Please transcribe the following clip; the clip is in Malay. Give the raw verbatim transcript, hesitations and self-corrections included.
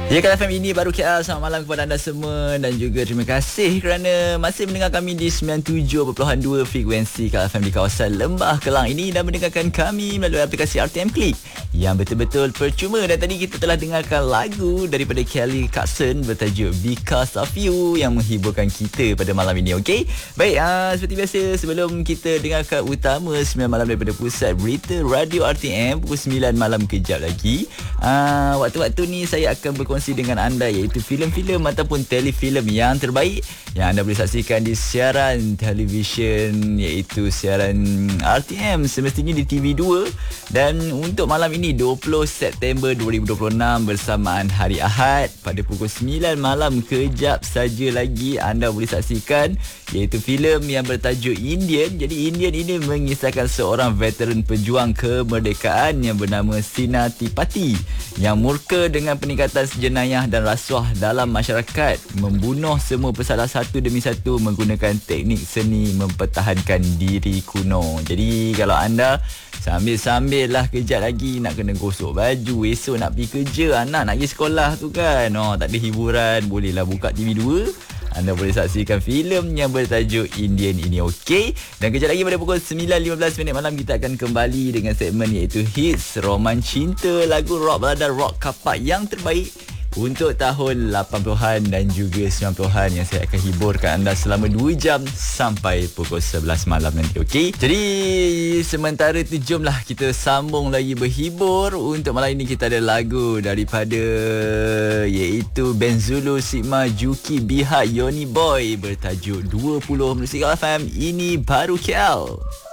Ya, K L F M ini baru K L. Selamat malam kepada anda semua dan juga terima kasih kerana masih mendengar kami di sembilan puluh tujuh perpuluhan dua frekuensi K L F M di kawasan Lembah Kelang ini dan mendengarkan kami melalui aplikasi R T M Click yang betul-betul percuma. Dan tadi kita telah dengarkan lagu daripada Kelly Clarkson bertajuk Because of You yang menghiburkan kita pada malam ini. Okey, baik, uh, seperti biasa sebelum kita dengarkan utama sembilan malam daripada Pusat Berita Radio R T M pukul sembilan malam kejap lagi, uh, waktu-waktu ni saya akan berkongsi dengan anda iaitu filem-filem ataupun telefilem yang terbaik yang anda boleh saksikan di siaran televisyen iaitu siaran R T M semestinya di T V dua. Dan untuk malam ini dua puluh September dua ribu dua puluh enam bersamaan hari Ahad pada pukul sembilan malam kejap saja lagi anda boleh saksikan iaitu filem yang bertajuk Indian. Jadi Indian ini mengisahkan seorang veteran pejuang kemerdekaan yang bernama Sina Tipati yang murka dengan peningkatan jenayah dan rasuah dalam masyarakat, membunuh semua bersalah satu demi satu menggunakan teknik seni mempertahankan diri kuno. Jadi kalau anda sambil-sambil lah kejap lagi nak kena gosok baju, esok nak pergi kerja, anak nak pergi sekolah tu kan, oh, tak ada hiburan, bolehlah buka T V dua. Anda boleh saksikan filem yang bertajuk Indian ini. Okey, dan kejap lagi pada pukul sembilan lima belas minit malam kita akan kembali dengan segmen iaitu Hits Roman Cinta, lagu rock balada rock kapak yang terbaik untuk tahun lapan puluhan dan juga sembilan puluhan yang saya akan hiburkan anda selama dua jam sampai pukul sebelas malam nanti. Okey, jadi sementara tu jomlah kita sambung lagi berhibur. Untuk malam ini kita ada lagu daripada iaitu Benzulu, Sigma, Juki, Biha, Yoni Boy bertajuk dua puluh. Musik K L F M ini baru K L.